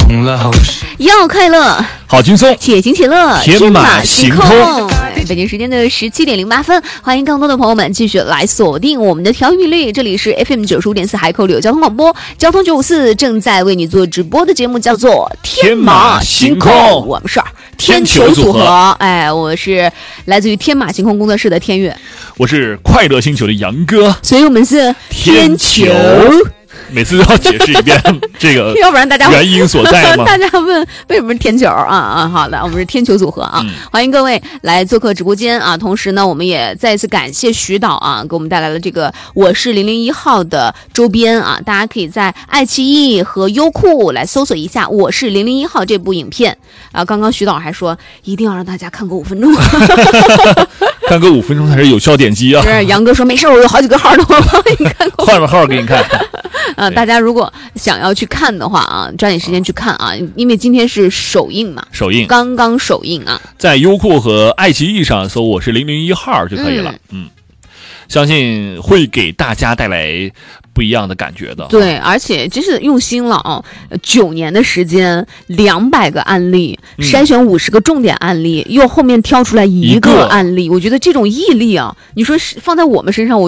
要快乐， 好轻松， 且行且乐， 天马行空。 北京时间的17:08，欢迎更多的朋友们继续来锁定我们的调频率，这里是 FM 95.4海口旅游交通广播，交通954正在为你做直播的节目叫做天马行空，我们是天球组合。哎，我是来自于天马行空工作室的天悦， 我是快乐星球的杨哥， 所以我们是天球。 每次都要解释一遍这个， 要不然大家原因所在吗？ 大家问为什么是天球啊？好的，我们是天球组合啊，欢迎各位来做客直播间啊。同时呢，我们也再一次感谢徐导啊，给我们带来了这个我是001号的周边啊，大家可以在爱奇艺和优酷来搜索一下我是001号这部影片啊。刚刚徐导还说一定要让大家看个5分钟。 看个5分钟才是有效点击啊！ 是杨哥说没事，我有好几个号的，我帮你看过。 换个号给你看。 大家如果想要去看的话啊，抓紧时间去看啊，因为今天是首映嘛，刚刚首映啊， 在优酷和爱奇艺上搜我是001号就可以了。相信会给大家带来不一样的感觉的。 对，而且真是用心了啊！9年的时间，200个案例，筛选50个重点案例，又后面挑出来一个案例，我觉得这种毅力啊，你说放在我们身上，我